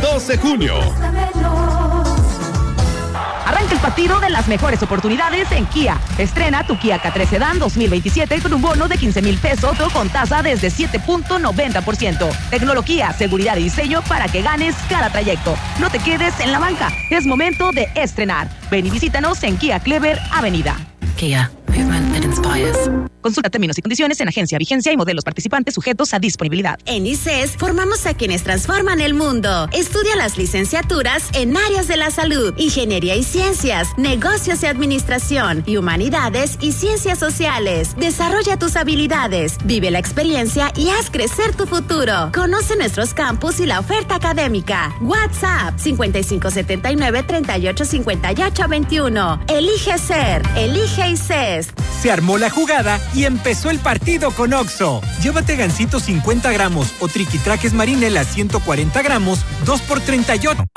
2 de junio. Arranca el partido de las mejores oportunidades en Kia. Estrena tu Kia K3 Sedan 2027 con un bono de 15,000 pesos o con tasa desde 7.90%. Tecnología, seguridad y diseño para que ganes cada trayecto. No te quedes en la banca. Es momento de estrenar. Ven y visítanos en Kia Clever Avenida. Kia, movement that inspires. Consulta términos y condiciones en agencia, vigencia y modelos participantes sujetos a disponibilidad. En ICES formamos a quienes transforman el mundo. Estudia las licenciaturas en áreas de la salud, ingeniería y ciencias, negocios y administración, y humanidades y ciencias sociales. Desarrolla tus habilidades, vive la experiencia y haz crecer tu futuro. Conoce nuestros campus y la oferta académica. WhatsApp 5579-385821. Elige ser, elige ICES. Se armó la jugada y empezó el partido con Oxxo. Llévate gansito 50 gramos o triquitraques marinela 140 gramos, 2 por 38.